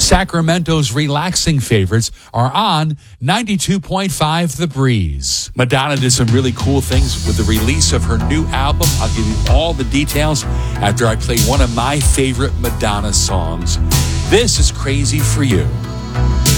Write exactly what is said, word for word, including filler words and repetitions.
Sacramento's relaxing favorites are on ninety-two point five The Breeze. Madonna did some really cool things with the release of her new album. I'll give you all the details after I play one of my favorite Madonna songs. This is Crazy for You.